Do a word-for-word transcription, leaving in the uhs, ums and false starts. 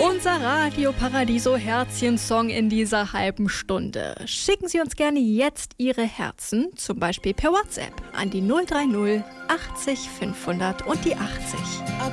Unser Radio Paradiso Herzchen-Song in dieser halben Stunde. Schicken Sie uns gerne jetzt Ihre Herzen, zum Beispiel per WhatsApp, an die null drei null achtzig fünfhundert und die achtzig.